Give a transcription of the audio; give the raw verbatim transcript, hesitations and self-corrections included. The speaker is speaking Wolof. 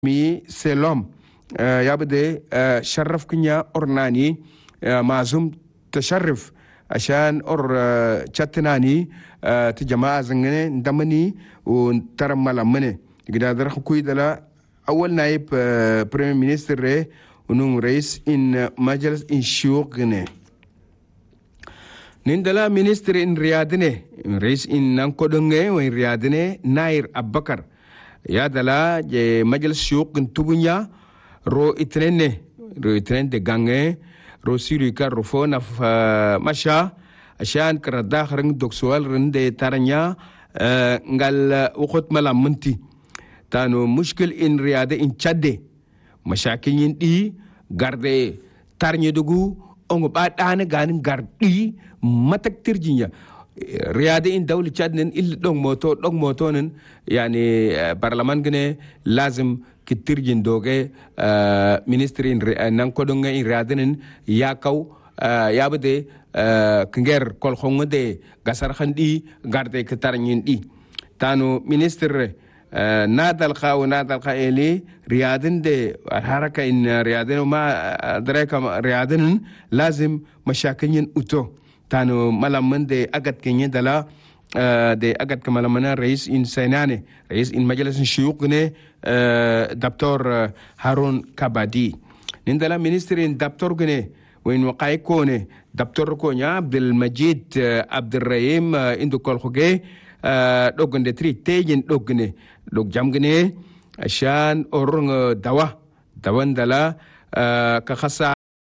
mi c'est l'homme يابد شرف كنيا أورناني معزوم تشرف عشان أور تشتناني تجمع زنجنة ندمني وترم ملامنه كده درخ كوي دلا أول نائب بريم مينستر ره ونون رئيس إن مجلس إن شيوخ جنة نندلا مينستر إن ريادنه رئيس إن نانكودنجه وإن ريادنه ناير أبكر يا دلا مجلس شيوخ تبنيا ro itrenne ro itrenne de gange ro siri kar ro fona masha ashan karada kharang doksual rende taranya ngal ukhot mala munti tano mushkil in riyada in chadde mashakin yin di garde tarnya dugu ongo ba dana ganin gardi matak tirjinya riyada in dawli chadnen il dong moto dong moto nen yani parlaman gene lazim kitirjin doge ministry in nan kodonga in radenen yakaw yabade knger kol khongde gasar khandi garde kitarnyin di tano ministre nadal khaw nadal khaeli riyaden de haraka in riyaden ma dreka riyaden lazim mashakinyin uto tano malaman de agat kenye dala de agat kamalamana rais in sainane rais in majalis shuyukh ne دكتور هارون كابادي نندلا مينسترين دكتور غني وين وقاي كوني دكتور كونيا عبد المجيد عبد الرحيم اندو كول خوغي دوغن تري تيجن دوغني دوغ جام غني عشان اورن دوا دوان دلا كخصا